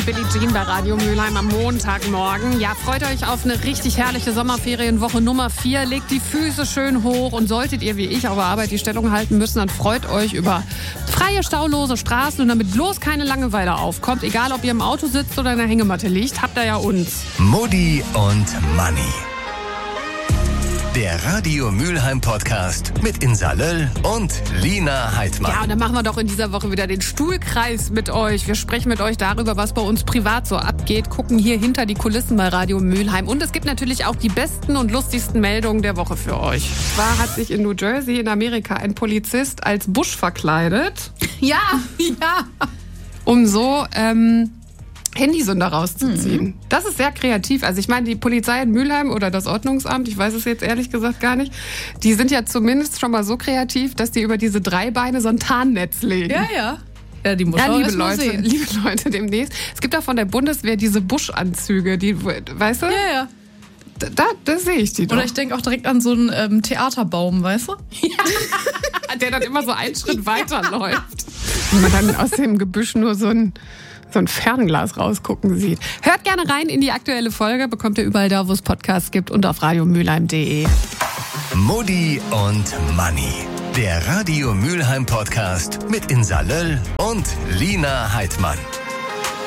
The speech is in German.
Billie Jean bei Radio Mülheim am Montagmorgen. Ja, freut euch auf eine richtig herrliche Sommerferienwoche Nummer 4. Legt die Füße schön hoch und solltet ihr wie ich auf der Arbeit die Stellung halten müssen, dann freut euch über freie, staulose Straßen und damit bloß keine Langeweile aufkommt. Egal, ob ihr im Auto sitzt oder in der Hängematte liegt, habt ihr ja uns. Mutti und Manni. Der Radio Mülheim Podcast mit Insa Löll und Lina Heidmann. Ja, und dann machen wir doch in dieser Woche wieder den Stuhlkreis mit euch. Wir sprechen mit euch darüber, was bei uns privat so abgeht, gucken hier hinter die Kulissen bei Radio Mülheim. Und es gibt natürlich auch die besten und lustigsten Meldungen der Woche für euch. Zwar hat sich in New Jersey in Amerika ein Polizist als Bush verkleidet. Ja. Um so Handysünder rauszuziehen. Das ist sehr kreativ. Also ich meine, die Polizei in Mülheim oder das Ordnungsamt, ich weiß es jetzt ehrlich gesagt gar nicht, die sind ja zumindest schon mal so kreativ, dass die über diese 3 Beine so ein Tarnnetz legen. Ja, die muss man liebe erst mal Leute, sehen. liebe Leute, demnächst. Es gibt auch von der Bundeswehr diese Busch-Anzüge, die, weißt du? Ja. Da sehe ich die doch. Oder ich denke auch direkt an so einen Theaterbaum, weißt du? Der dann immer so einen Schritt weiterläuft. Und man dann aus dem Gebüsch nur so ein Fernglas rausgucken sieht. Hört gerne rein in die aktuelle Folge. Bekommt ihr überall da, wo es Podcasts gibt und auf radiomülheim.de. Mutti und Manni. Der Radio Mülheim Podcast mit Insa Löll und Lina Heidmann.